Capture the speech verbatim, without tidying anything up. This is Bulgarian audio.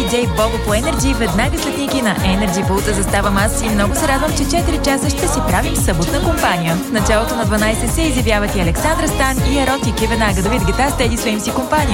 диджей Бобо по Energy веднага след Ники на Energy Pulse заставам аз и много се радвам, че четири часа ще си правим съботна компания. В началото на дванайсет се изявяват и Александра Стан и Еротик и веднага да видите гита с Теди Суимс и компания.